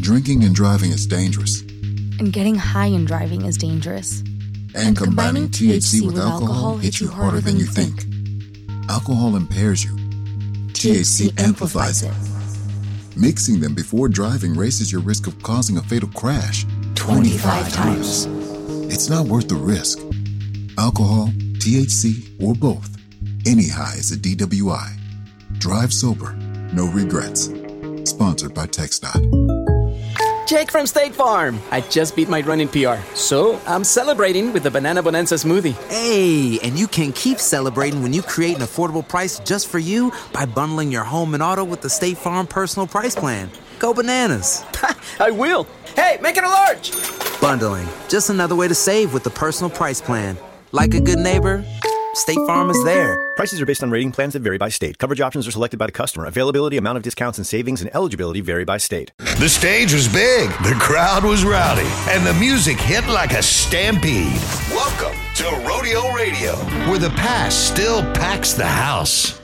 Drinking and driving is dangerous. And getting high and driving is dangerous. And combining THC with alcohol hits you harder than you think. Alcohol impairs you. THC amplifies it. Mixing them before driving raises your risk of causing a fatal crash 25 times. It's not worth the risk. Alcohol, THC, or both. Any high is a DWI. Drive sober, no regrets. Sponsored by TxDOT. Jake from State Farm. I just beat my running PR, so I'm celebrating with the Banana Bonanza smoothie. Hey, and you can keep celebrating when you create an affordable price just for you by bundling your home and auto with the State Farm Personal Price Plan. Go bananas. I will. Hey, make it a large. Bundling, just another way to save with the Personal Price Plan. Like a good neighbor, State Farm is there. Prices are based on rating plans that vary by state. Coverage options are selected by the customer. Availability, amount of discounts and savings, and eligibility vary by state. The stage was big, the crowd was rowdy, and the music hit like a stampede. Welcome to Rodeo Radio, where the past still packs the house.